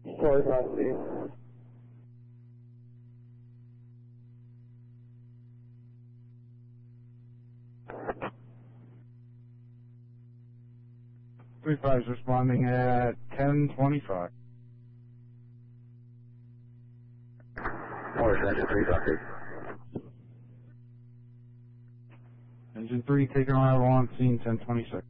45C. Five is responding at 10:25. Morris, engine 3, copy. Engine 3 taking arrival on scene 10:26.